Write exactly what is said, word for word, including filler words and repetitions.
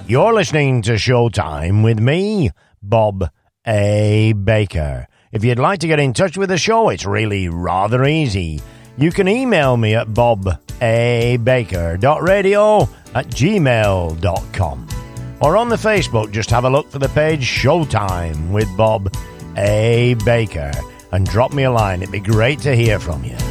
You're listening to Showtime with me, Bob A. Baker. If you'd like to get in touch with the show, it's really rather easy. You can email me at bobabaker.radio at gmail dot com. Or on the Facebook, just have a look for the page Showtime with Bob A. Baker and drop me a line. It'd be great to hear from you.